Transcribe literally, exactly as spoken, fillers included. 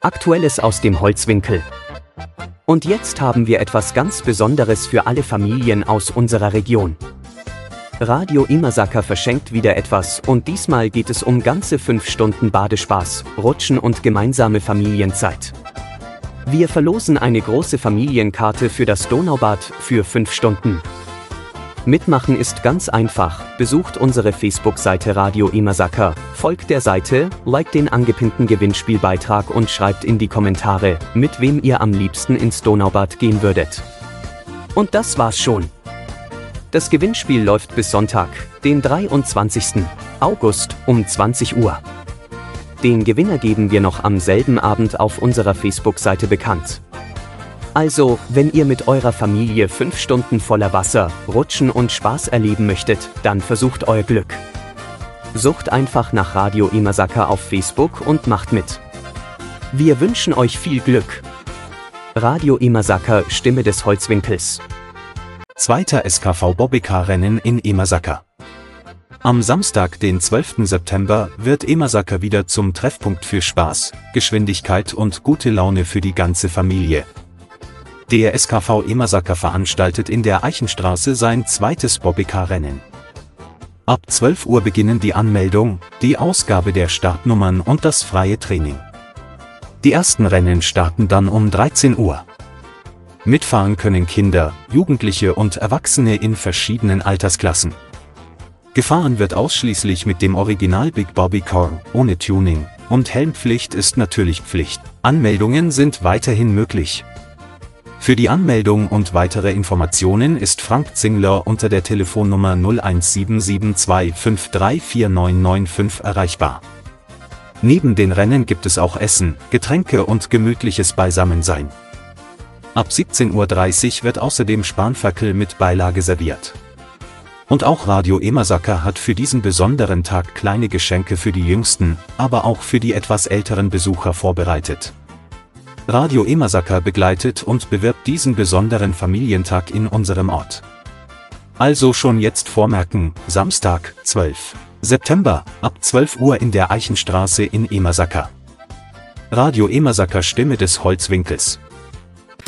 Aktuelles aus dem Holzwinkel. Und jetzt haben wir etwas ganz Besonderes für alle Familien aus unserer Region. Radio Imasaka verschenkt wieder etwas und diesmal geht es um ganze fünf Stunden Badespaß, Rutschen und gemeinsame Familienzeit. Wir verlosen eine große Familienkarte für das Donaubad für fünf Stunden. Mitmachen ist ganz einfach, besucht unsere Facebook-Seite Radio Imasaka, folgt der Seite, liked den angepinnten Gewinnspielbeitrag und schreibt in die Kommentare, mit wem ihr am liebsten ins Donaubad gehen würdet. Und das war's schon. Das Gewinnspiel läuft bis Sonntag, den dreiundzwanzigsten August um zwanzig Uhr. Den Gewinner geben wir noch am selben Abend auf unserer Facebook-Seite bekannt. Also, wenn ihr mit eurer Familie fünf Stunden voller Wasser, Rutschen und Spaß erleben möchtet, dann versucht euer Glück. Sucht einfach nach Radio Imasaka auf Facebook und macht mit. Wir wünschen euch viel Glück. Radio Imasaka, Stimme des Holzwinkels. Zweiter S K V-Bobbycar-Rennen in Imasaka. Am Samstag, den zwölften September, wird Imasaka wieder zum Treffpunkt für Spaß, Geschwindigkeit und gute Laune für die ganze Familie. Der S K V Imasaka veranstaltet in der Eichenstraße sein zweites Bobbycar-Rennen. Ab zwölf Uhr beginnen die Anmeldung, die Ausgabe der Startnummern und das freie Training. Die ersten Rennen starten dann um dreizehn Uhr. Mitfahren können Kinder, Jugendliche und Erwachsene in verschiedenen Altersklassen. Gefahren wird ausschließlich mit dem Original Big Bobby Car, ohne Tuning, und Helmpflicht ist natürlich Pflicht. Anmeldungen sind weiterhin möglich. Für die Anmeldung und weitere Informationen ist Frank Zingler unter der Telefonnummer null eins sieben sieben zwei fünf drei vier neun neun fünf erreichbar. Neben den Rennen gibt es auch Essen, Getränke und gemütliches Beisammensein. Ab siebzehn Uhr dreißig wird außerdem Spanferkel mit Beilage serviert. Und auch Radio Imasaka hat für diesen besonderen Tag kleine Geschenke für die jüngsten, aber auch für die etwas älteren Besucher vorbereitet. Radio Imasaka begleitet und bewirbt diesen besonderen Familientag in unserem Ort. Also schon jetzt vormerken, Samstag, zwölfter September, ab zwölf Uhr in der Eichenstraße in Imasaka. Radio Imasaka, Stimme des Holzwinkels.